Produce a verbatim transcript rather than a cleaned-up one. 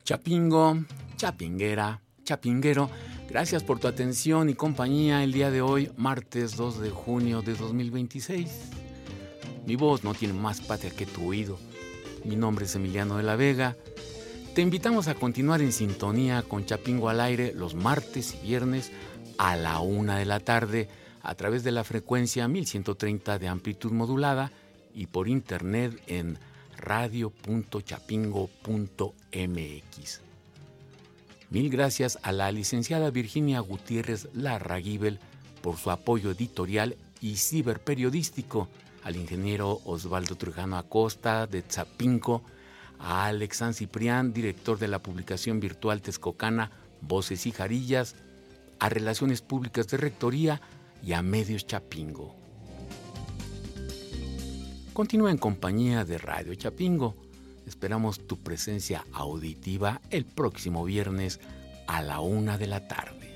Chapingo, chapinguera, chapinguero, gracias por tu atención y compañía el día de hoy, martes dos de junio de dos mil veintiséis. Mi voz no tiene más patria que tu oído. Mi nombre es Emiliano de la Vega. Te invitamos a continuar en sintonía con Chapingo al aire los martes y viernes a la una de la tarde a través de la frecuencia mil ciento treinta de amplitud modulada y por internet en radio punto chapingo punto m x. Mil gracias a la licenciada Virginia Gutiérrez Larraguibel por su apoyo editorial y ciberperiodístico, al ingeniero Osvaldo Trujano Acosta de Tzapinco, a Alex San Ciprián, director de la publicación virtual texcocana Voces y Jarillas, a Relaciones Públicas de Rectoría y a Medios Chapingo. Continúa en compañía de Radio Chapingo. Esperamos tu presencia auditiva el próximo viernes a la una de la tarde.